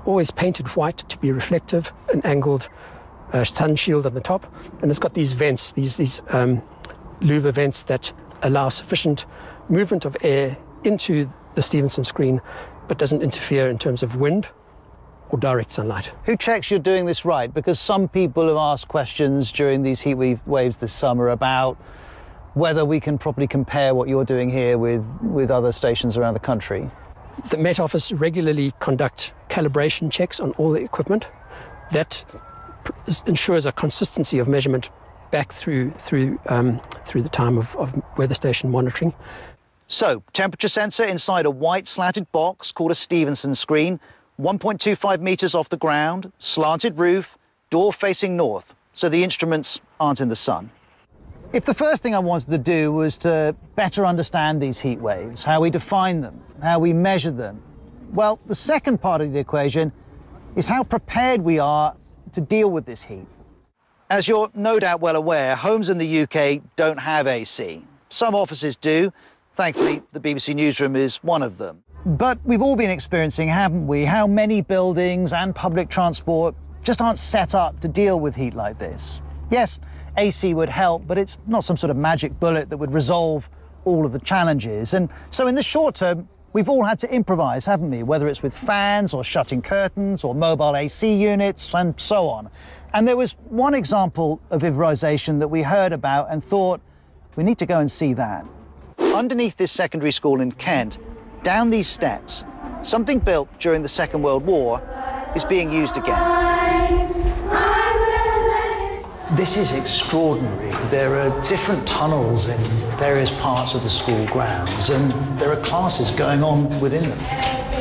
always painted white to be reflective, an angled sun shield on the top, and it's got these vents, these louver vents that allow sufficient movement of air into the Stevenson screen, but doesn't interfere in terms of wind or direct sunlight. Who checks you're doing this right? Because some people have asked questions during these heat waves this summer about whether we can properly compare what you're doing here with other stations around the country. The Met Office regularly conduct calibration checks on all the equipment. That ensures a consistency of measurement back through the time of weather station monitoring. So, temperature sensor inside a white slatted box called a Stevenson screen, 1.25 metres off the ground, slanted roof, door facing north, so the instruments aren't in the sun. If the first thing I wanted to do was to better understand these heat waves, how we define them, how we measure them, well, the second part of the equation is how prepared we are to deal with this heat. As you're no doubt well aware, homes in the UK don't have AC. Some offices do. Thankfully, the BBC Newsroom is one of them. But we've all been experiencing, haven't we, how many buildings and public transport just aren't set up to deal with heat like this. Yes, AC would help, but it's not some sort of magic bullet that would resolve all of the challenges. And so in the short term, we've all had to improvise, haven't we? Whether it's with fans or shutting curtains or mobile AC units and so on. And there was one example of improvisation that we heard about and thought, we need to go and see that. Underneath this secondary school in Kent, down these steps, something built during the Second World War is being used again. This is extraordinary. There are different tunnels in various parts of the school grounds, and there are classes going on within them.